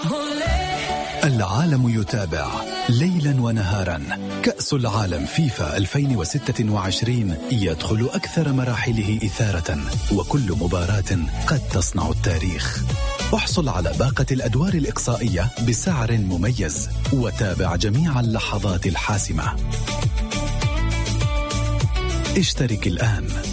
العالم يتابع ليلا ونهارا. كأس العالم فيفا 2026 يدخل أكثر مراحله إثارة، وكل مباراة قد تصنع التاريخ. احصل على باقة الأدوار الإقصائية بسعر مميز، وتابع جميع اللحظات الحاسمة. اشترك الآن.